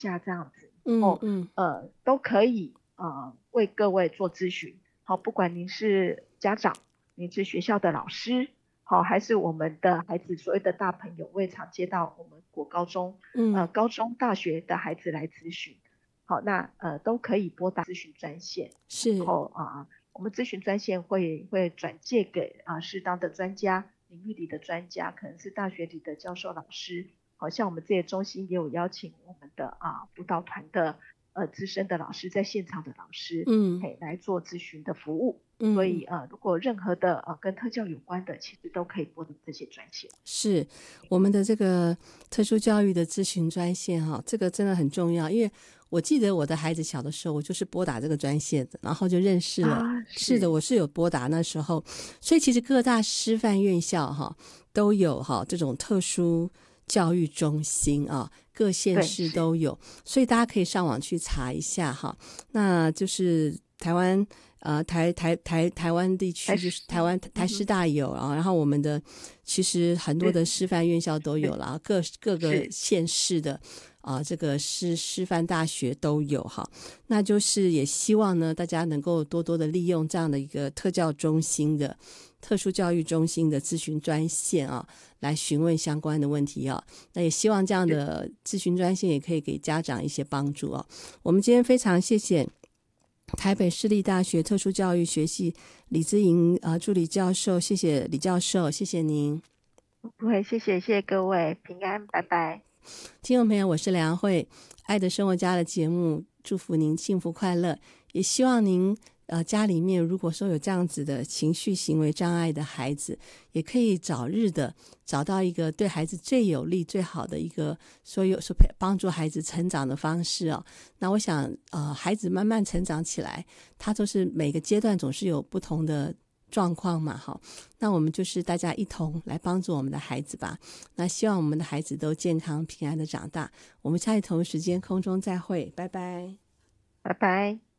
价这样子，都可以为各位做咨询。好，不管您是家长，您是学校的老师，好，还是我们的孩子所谓的大朋友，我也常接到我们国高中、高中、大学的孩子来咨询。好，那都可以拨打咨询专线， 是， 然后我们咨询专线会转介给适当的专家，领域里的专家，可能是大学里的教授老师。好像我们这些中心也有邀请我们的辅导团的资深的老师，在现场的老师，来做咨询的服务。所以如果任何的跟特教有关的，其实都可以拨打这些专线。 是我们的这个特殊教育的咨询专线这个真的很重要，因为我记得我的孩子小的时候，我就是拨打这个专线的，然后就认识了。是的，我是有拨打那时候，所以其实各大师范院校都有这种特殊教育中心各县市都有，所以大家可以上网去查一下那就是台湾台湾地区，就是台师大有，然后我们的其实很多的师范院校都有了，各个县市的这个师范大学都有那就是也希望呢大家能够多多的利用这样的一个特殊教育中心的咨询专线来询问相关的问题那也希望这样的咨询专线也可以给家长一些帮助我们今天非常谢谢台北市立大学特殊教育学系李姿莹助理教授，谢谢李教授，谢谢您。 不会，谢谢各位，平安，拜拜。 听众朋友，我是梁慧，爱的生活家的节目，祝福您幸福快乐，也希望您家里面如果说有这样子的情绪行为障碍的孩子，也可以早日的找到一个对孩子最有利最好的一个所帮助孩子成长的方式那我想孩子慢慢成长起来，他都是每个阶段总是有不同的状况嘛那我们就是大家一同来帮助我们的孩子吧。那希望我们的孩子都健康平安的长大。我们下一同时间空中再会，拜拜， 拜拜。